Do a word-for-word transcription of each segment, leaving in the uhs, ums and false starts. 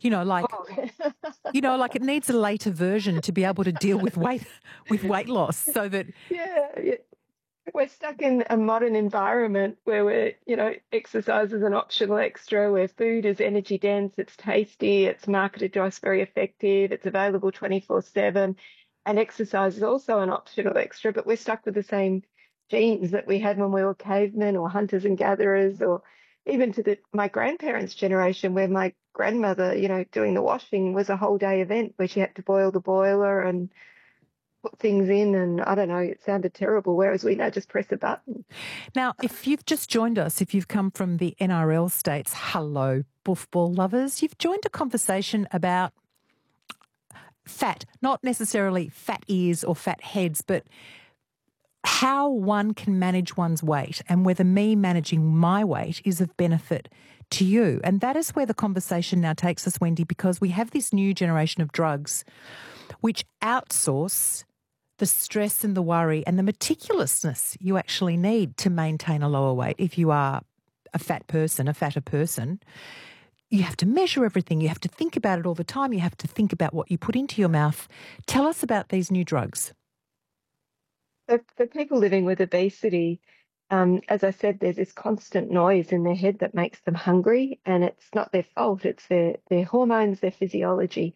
You know, like, Oh. you know, like it needs a later version to be able to deal with weight with weight loss so that Yeah, yeah. We're stuck in a modern environment where we're, you know, exercise is an optional extra, where food is energy dense, it's tasty, it's marketed to us very effective, it's available twenty-four seven, and exercise is also an optional extra, but we're stuck with the same genes that we had when we were cavemen or hunters and gatherers, or even to the my grandparents' generation, where my grandmother, you know, doing the washing was a whole day event where she had to boil the boiler and put things in, and I don't know, it sounded terrible, whereas we now just press a button. Now, if you've just joined us, if you've come from the N R L states, hello, buffball lovers, you've joined a conversation about fat, not necessarily fat ears or fat heads, but how one can manage one's weight and whether me managing my weight is of benefit to you. And that is where the conversation now takes us, Wendy, because we have this new generation of drugs which outsource the stress and the worry and the meticulousness you actually need to maintain a lower weight. If you are a fat person, a fatter person, you have to measure everything. You have to think about it all the time. You have to think about what you put into your mouth. Tell us about these new drugs. So for people living with obesity, um, as I said, there's this constant noise in their head that makes them hungry, and it's not their fault. It's their, their hormones, their physiology.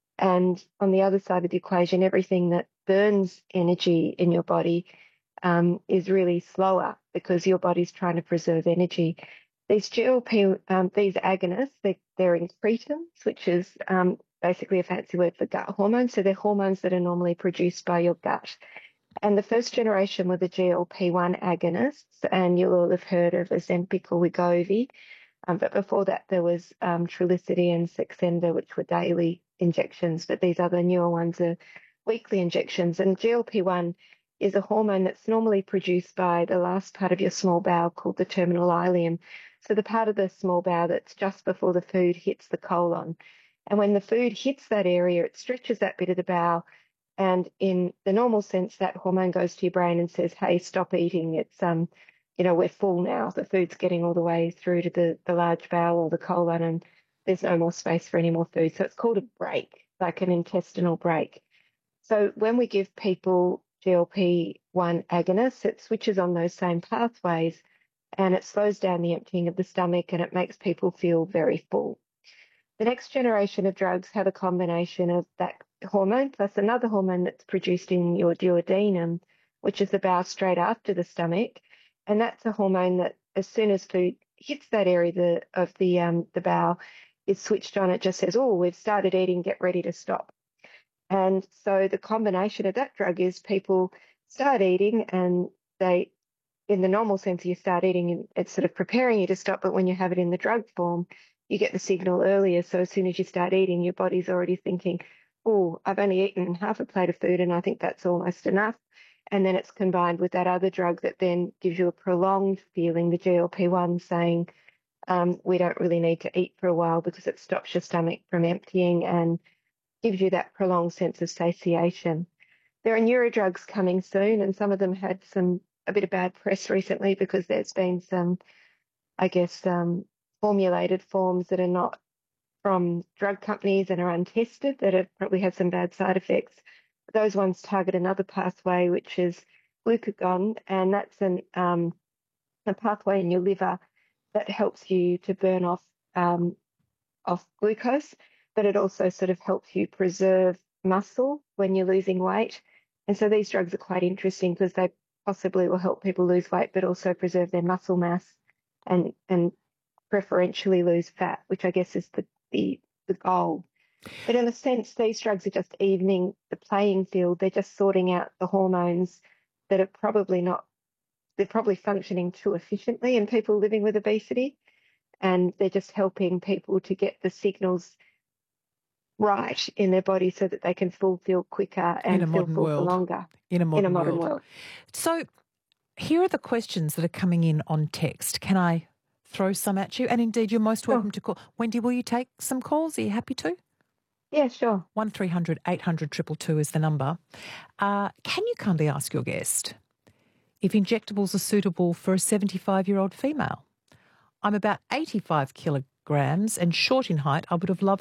And on the other side of the equation, everything that burns energy in your body um, is really slower because your body's trying to preserve energy. These G L P, um, these agonists, they, they're incretins, which is um, basically a fancy word for gut hormones. So they're hormones that are normally produced by your gut. And the first generation were the G L P one agonists, and you'll all have heard of Ozempic or Wegovy. Um, but before that, there was um, Trulicity and Saxenda, which were daily injections, but these other newer ones are weekly injections. And G L P one is a hormone that's normally produced by the last part of your small bowel called the terminal ileum. So the part of the small bowel that's just before the food hits the colon. And when the food hits that area, it stretches that bit of the bowel. And in the normal sense, that hormone goes to your brain and says, hey, stop eating. It's, um, you know, we're full now. The food's getting all the way through to the, the large bowel or the colon, and there's no more space for any more food. So it's called a break, like an intestinal break. So when we give people G L P one agonists, it switches on those same pathways and it slows down the emptying of the stomach and it makes people feel very full. The next generation of drugs have a combination of that hormone plus another hormone that's produced in your duodenum, which is the bowel straight after the stomach. And that's a hormone that as soon as food hits that area the, of the um, the bowel, is switched on. It just says, oh, we've started eating, get ready to stop. And so the combination of that drug is people start eating and they, in the normal sense, you start eating and it's sort of preparing you to stop. But when you have it in the drug form, you get the signal earlier. So as soon as you start eating, your body's already thinking, oh, I've only eaten half a plate of food and I think that's almost enough. And then it's combined with that other drug that then gives you a prolonged feeling, the G L P one, saying um, we don't really need to eat for a while because it stops your stomach from emptying and gives you that prolonged sense of satiation. There are neurodrugs coming soon, and some of them had some a bit of bad press recently because there's been some, I guess, um, formulated forms that are not from drug companies and are untested that have probably had some bad side effects. Those ones target another pathway, which is glucagon, and that's an, um, a pathway in your liver that helps you to burn off um, off glucose, but it also sort of helps you preserve muscle when you're losing weight. And so these drugs are quite interesting because they possibly will help people lose weight, but also preserve their muscle mass and and preferentially lose fat, which I guess is the the, the goal. But in a sense, these drugs are just evening the playing field. They're just sorting out the hormones that are probably not, they're probably functioning too efficiently in people living with obesity. And they're just helping people to get the signals right in their body so that they can fulfill quicker and feel full for longer. In a modern, in a modern world. world. So here are the questions that are coming in on text. Can I throw some at you? And indeed, you're most welcome Sure. to call. Wendy, will you take some calls? Are you happy to? Yeah, sure. one three hundred eight hundred two two two is the number. Uh, can you kindly ask your guest if injectables are suitable for a seventy-five-year-old female? I'm about eighty-five kilograms and short in height. I would have loved